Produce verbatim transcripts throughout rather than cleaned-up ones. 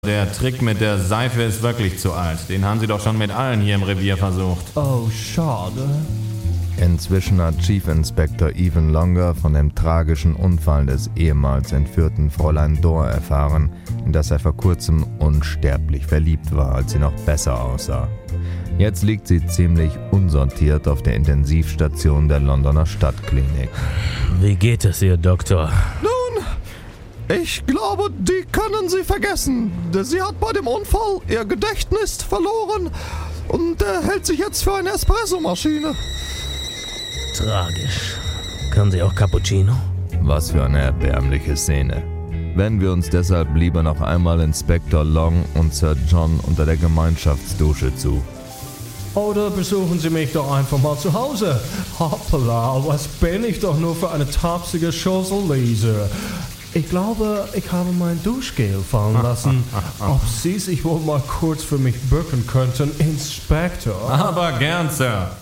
Der Trick mit der Seife ist wirklich zu alt. Den haben sie doch schon mit allen hier im Revier versucht. Oh, schade. Inzwischen hat Chief Inspector Even Longer von dem tragischen Unfall des ehemals entführten Fräulein Dorr erfahren, in das er vor kurzem unsterblich verliebt war, als sie noch besser aussah. Jetzt liegt sie ziemlich unsortiert auf der Intensivstation der Londoner Stadtklinik. Wie geht es ihr, Doktor? Nun, ich glaube, die können Sie vergessen. Sie hat bei dem Unfall ihr Gedächtnis verloren und äh, hält sich jetzt für eine Espressomaschine. Tragisch. Kann sie auch Cappuccino? Was für eine erbärmliche Szene. Wenden wir uns deshalb lieber noch einmal Inspektor Long und Sir John unter der Gemeinschaftsdusche zu. Oder besuchen Sie mich doch einfach mal zu Hause. Hoppala, was bin ich doch nur für eine tapsige Chancelise. Ich glaube, ich habe mein Duschgel fallen lassen. Ob Sie sich wohl mal kurz für mich bücken könnten, Inspektor? Aber gern, Sir.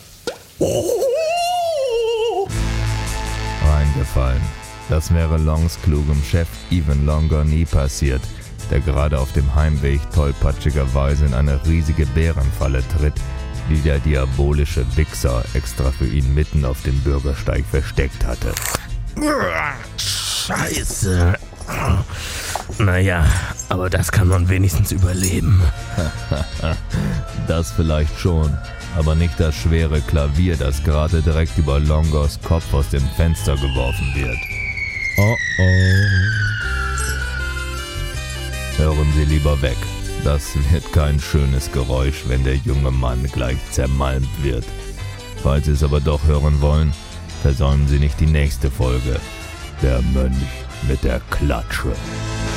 Reingefallen. Das wäre Longs klugem Chef Even Longer nie passiert, der gerade auf dem Heimweg tollpatschigerweise in eine riesige Bärenfalle tritt, die der diabolische Wichser extra für ihn mitten auf dem Bürgersteig versteckt hatte. Scheiße. Naja, aber das kann man wenigstens überleben. Das vielleicht schon, aber nicht das schwere Klavier, das gerade direkt über Longers Kopf aus dem Fenster geworfen wird. Oh oh. Hören Sie lieber weg. Das wird kein schönes Geräusch, wenn der junge Mann gleich zermalmt wird. Falls Sie es aber doch hören wollen, versäumen Sie nicht die nächste Folge. Der Mönch mit der Klatsche.